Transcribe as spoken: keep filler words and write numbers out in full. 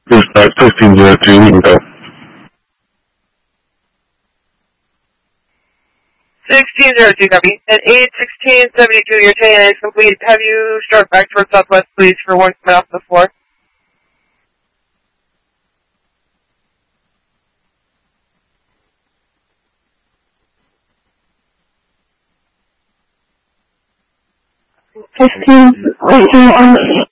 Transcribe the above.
Dispatch sixteen zero two, we can go. sixteen zero two, copy. At eight sixteen seventy-two, your ten is complete. Have you start back towards southwest, please, for one coming off the floor? Fifteen, wait, hang on.